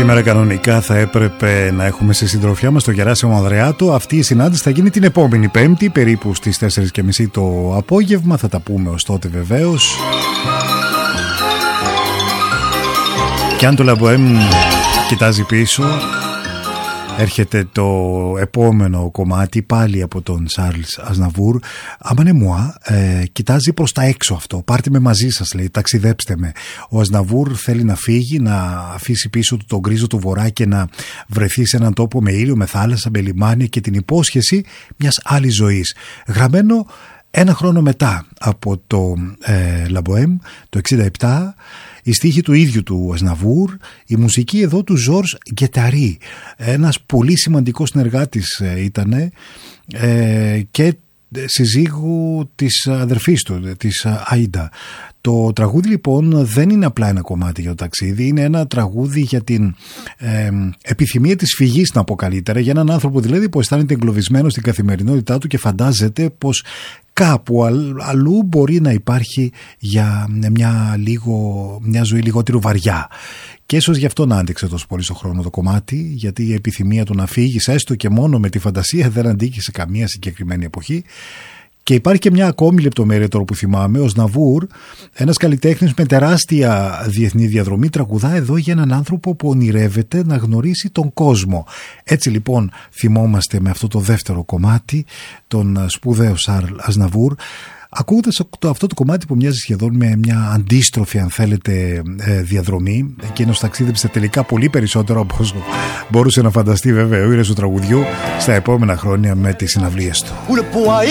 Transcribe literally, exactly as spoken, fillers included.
Σήμερα κανονικά θα έπρεπε να έχουμε στη συντροφιά μας το Γεράσιμο Ανδρεάτο. Αυτή η συνάντηση θα γίνει την επόμενη Πέμπτη, περίπου στις τέσσερις και μισή το απόγευμα. Θα τα πούμε ως τότε βεβαίως. Και αν το Λαμποέμ κοιτάζει πίσω, έρχεται το επόμενο κομμάτι πάλι από τον Σάρλς Αζναβούρ. Αμανέ μουά, ε, κοιτάζει προς τα έξω αυτό. Πάρτε με μαζί σας, λέει, ταξιδέψτε με. Ο Αζναβούρ θέλει να φύγει, να αφήσει πίσω του τον γκρίζο του βορρά και να βρεθεί σε έναν τόπο με ήλιο, με θάλασσα, με λιμάνια και την υπόσχεση μιας άλλης ζωής. Γραμμένο ένα χρόνο μετά από το ε, Λαμποέμ, το εξήντα επτά, η στίχη του ίδιου του Αζναβούρ, η μουσική εδώ του Ζορζ Γκεταρί, ένας πολύ σημαντικός συνεργάτης ήτανε ε, και συζύγου της αδερφής του, της Άιντα. Το τραγούδι λοιπόν δεν είναι απλά ένα κομμάτι για το ταξίδι, είναι ένα τραγούδι για την ε, επιθυμία της φυγής, να πω καλύτερα, για έναν άνθρωπο δηλαδή που αισθάνεται εγκλωβισμένο στην καθημερινότητά του και φαντάζεται πως κάπου αλλού μπορεί να υπάρχει για μια, λίγο, μια ζωή λιγότερο βαριά. Και ίσως γι' αυτό να άντεξε τόσο πολύ στο χρόνο το κομμάτι, γιατί η επιθυμία του να φύγεις έστω και μόνο με τη φαντασία δεν αντίκει σε καμία συγκεκριμένη εποχή. Και υπάρχει και μια ακόμη λεπτομέρεια τώρα που θυμάμαι. Ο Αζναβούρ, ένας καλλιτέχνης με τεράστια διεθνή διαδρομή, τραγουδά εδώ για έναν άνθρωπο που ονειρεύεται να γνωρίσει τον κόσμο. Έτσι λοιπόν θυμόμαστε με αυτό το δεύτερο κομμάτι τον σπουδαίο Σάρλ Αζναβούρ, ακούγοντας αυτό το κομμάτι που μοιάζει σχεδόν με μια αντίστροφη, αν θέλετε, διαδρομή. Εκείνος ταξίδεψε τελικά πολύ περισσότερο από όσο μπορούσε να φανταστεί βέβαια ο ήρωας του τραγουδιού στα επόμενα χρόνια με τις συναυλίες του.